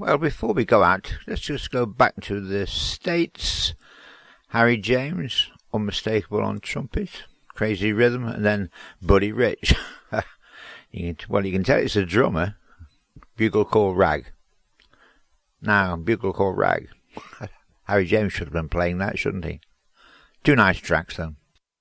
Well, before we go out, let's just go back to the States. Harry James, unmistakable on trumpet, crazy rhythm, and then Buddy Rich. You can tell it's a drummer. Bugle Call Rag. Now, Bugle Call Rag. Harry James should have been playing that, shouldn't he? Two nice tracks, though.